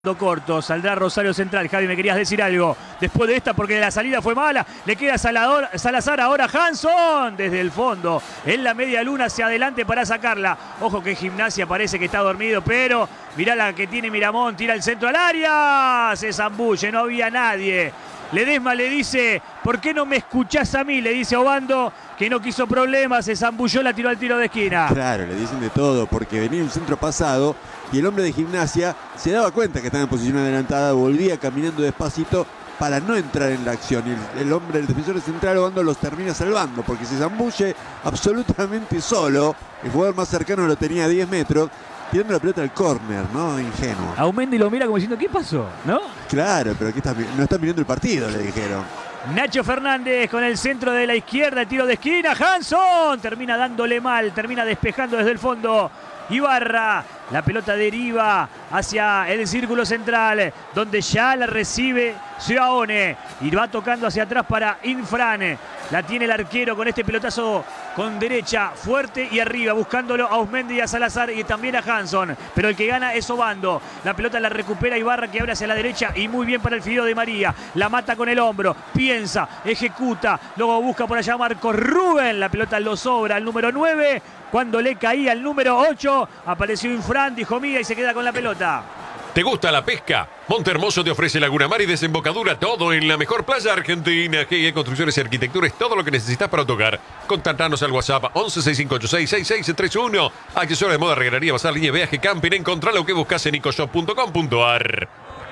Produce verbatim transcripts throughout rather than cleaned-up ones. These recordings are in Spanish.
Corto, saldrá Rosario Central. Javi, me querías decir algo después de esta porque la salida fue mala. Le queda Salador, Salazar, ahora Hanson desde el fondo en la media luna hacia adelante para sacarla. Ojo que Gimnasia parece que está dormido, pero mirá la que tiene Miramón, tira el centro al área, se zambulle, no había nadie. Ledesma le dice, ¿por qué no me escuchás a mí? Le dice a Obando, que no quiso problemas, se zambulló, la tiró al tiro de esquina. Claro, le dicen de todo, porque venía un centro pasado y el hombre de Gimnasia se daba cuenta que estaba en posición adelantada, volvía caminando despacito para no entrar en la acción. Y el, el hombre, el defensor central, Obando, los termina salvando, porque se zambulle absolutamente solo. El jugador más cercano lo tenía a diez metros. Tirando la pelota al córner, ¿no? Ingenuo. Aumendi lo mira como diciendo, ¿qué pasó? ¿No? Claro, pero aquí está, no está mirando el partido, le dijeron. Nacho Fernández con el centro de la izquierda, el tiro de esquina, Hanson termina dándole mal, termina despejando desde el fondo. Ibarra, la pelota deriva hacia el círculo central, donde ya la recibe Ciaone y va tocando hacia atrás para Infran. La tiene el arquero con este pelotazo con derecha, fuerte y arriba, buscándolo a Ausmendi y a Salazar y también a Hanson. Pero el que gana es Obando. La pelota la recupera Ibarra, que abre hacia la derecha y muy bien para el Fideo de María. La mata con el hombro, piensa, ejecuta, luego busca por allá Marcos Rubén. La pelota lo sobra al número nueve. Cuando le caía el número ocho, apareció Infran, dijo mía y se queda con la pelota. ¿Te gusta la pesca? Montehermoso te ofrece Laguna Mar y desembocadura, todo en la mejor playa argentina. G I E Construcciones y Arquitectura es todo lo que necesitas para tu hogar. Contactanos al WhatsApp once sesenta y cinco ochenta y seis sesenta y seis treinta y uno. Accesorios de moda, regalería, bazar, línea, viaje, camping. Encontrá lo que buscas en ecoshop punto com punto ar.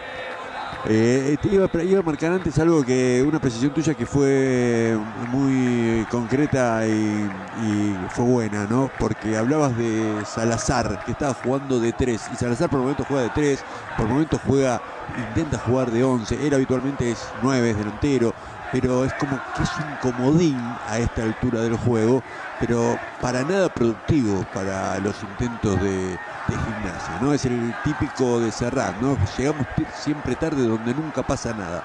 Eh, te iba, iba a marcar antes algo que una precisión tuya que fue muy concreta y, y fue buena, ¿no? Porque hablabas de Salazar, que estaba jugando de tres, y Salazar por momentos juega de tres, por momentos juega, intenta jugar de once, él habitualmente es nueve, es delantero, pero es como que es un comodín a esta altura del juego, pero para nada productivo para los intentos de, de Gimnasia, ¿no? Es el típico de Serrat, ¿no? Llegamos siempre tarde donde nunca pasa nada.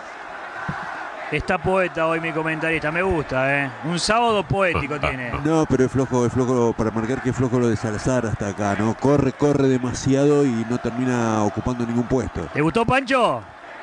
Está poeta hoy mi comentarista, me gusta, ¿eh? Un sábado poético tiene. No, pero es flojo, es flojo, para marcar que es flojo lo de Salazar hasta acá, ¿no? Corre, corre demasiado y no termina ocupando ningún puesto. ¿Te gustó, Pancho?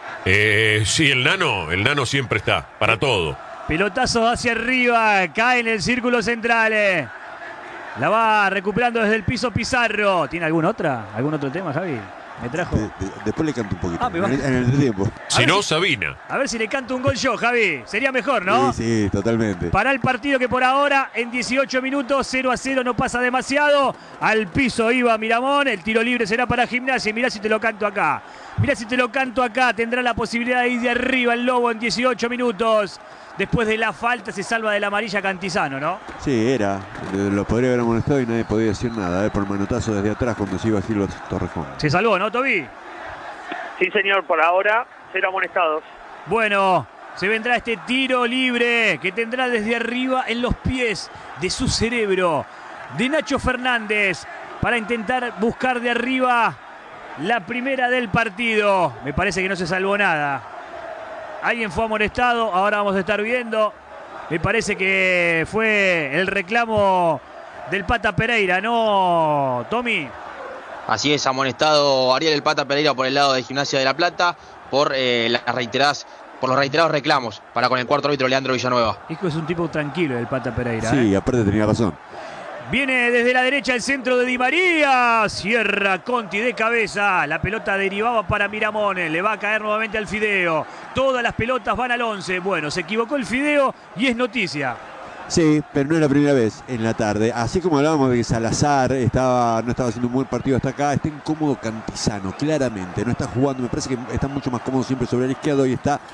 Eh, sí, el nano, el nano siempre está, para todo. Pelotazo hacia arriba, cae en el círculo central. eh. La va recuperando desde el piso Pizarro. ¿Tiene alguna otra? ¿Algún otro tema, Javi? ¿Me trajo? De, de, después le canto un poquito, Ah, me en, va. el, en el tiempo. Si no, si, Sabina. A ver si le canto un gol yo, Javi. Sería mejor, ¿no? Sí, sí, totalmente. Para el partido que por ahora, en dieciocho minutos, cero a cero, no pasa demasiado. Al piso iba Miramón. El tiro libre será para Gimnasia. Y mirá si te lo canto acá. Mirá si te lo canto acá. Tendrá la posibilidad de ir de arriba el Lobo en dieciocho minutos. Después de la falta se salva de la amarilla Cantizano, ¿no? Sí, era. Lo podría haber amonestado y nadie podía decir nada. ¿eh? Por manotazo desde atrás cuando se iba a Silva Torrejón. Se salvó, ¿no, Tobi? Sí, señor, por ahora, cero amonestados. Bueno, se vendrá este tiro libre que tendrá desde arriba en los pies de su cerebro, de Nacho Fernández, para intentar buscar de arriba la primera del partido. Me parece que no se salvó nada. Alguien fue amonestado, ahora vamos a estar viendo. Me parece que fue el reclamo del Pata Pereira, ¿no, Tommy? Así es, amonestado Ariel el Pata Pereira por el lado de Gimnasia de La Plata por eh, las reiteradas, por los reiterados reclamos para con el cuarto árbitro Leandro Villanueva. Hijo, es un tipo tranquilo el Pata Pereira. Sí, ¿eh? aparte tenía razón. Viene desde la derecha el centro de Di María. Cierra Conti de cabeza. La pelota derivaba para Miramón. Le va a caer nuevamente al Fideo. Todas las pelotas van al once. Bueno, se equivocó el Fideo y es noticia. Sí, pero no es la primera vez en la tarde. Así como hablábamos de que Salazar estaba, no estaba haciendo un buen partido hasta acá, está incómodo Cantizano, claramente. No está jugando, me parece que está mucho más cómodo siempre sobre el izquierdo y está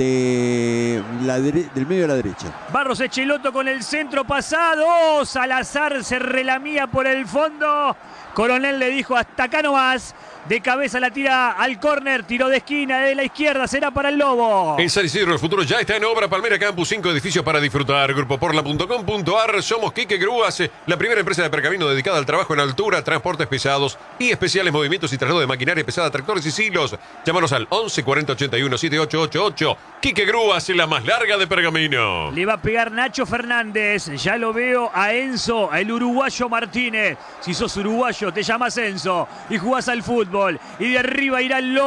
de la dere- del medio a la derecha. Barros Echeloto con el centro pasado. Salazar se relamía por el fondo. Coronel le dijo hasta acá nomás. De cabeza la tira al córner, tiro de esquina de la izquierda, será para el Lobo. En San Isidro el futuro ya está en obra. Palmera Campus, cinco edificios para disfrutar. Grupo porla punto com punto ar. Somos Quique Grúas, la primera empresa de pergamino dedicada al trabajo en altura, transportes pesados y especiales movimientos y traslado de maquinaria pesada, tractores y silos. Llámanos al once cuarenta ochenta y uno setenta y ocho ochenta y ocho. Quique Grúas, la más larga de pergamino. Le va a pegar Nacho Fernández. Ya lo veo a Enzo, el uruguayo Martínez. Si sos uruguayo, te llamas Enzo y jugás al fútbol. fútbol. Y de arriba irá el